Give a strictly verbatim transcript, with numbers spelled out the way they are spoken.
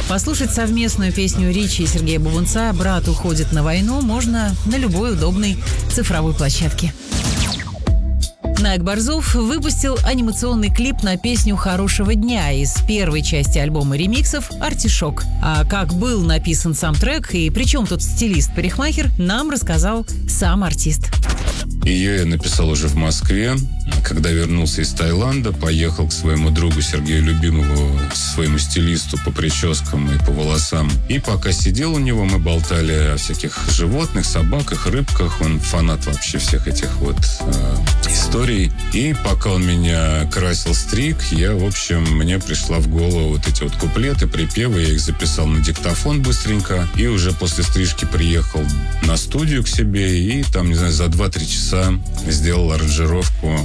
Послушать совместную песню Ричи и Сергея Бубунца «Брат уходит на войну» можно на любой удобной цифровой площадке. Найк Борзов выпустил анимационный клип на песню «Хорошего дня» из первой части альбома ремиксов «Артишок». А как был написан сам трек и при чем тут стилист-парикмахер, нам рассказал сам артист. Ее я написал уже в Москве. Когда вернулся из Таиланда, поехал к своему другу Сергею Любимову, своему стилисту по прическам и по волосам. И пока сидел у него, мы болтали о всяких животных, собаках, рыбках. Он фанат вообще всех этих вот э, историй. И пока он меня красил, стриг, я, в общем, мне пришла в голову вот эти вот куплеты, припевы. Я их записал на диктофон быстренько. И уже после стрижки приехал на студию к себе. И там, не знаю, за два-три часа сделал аранжировку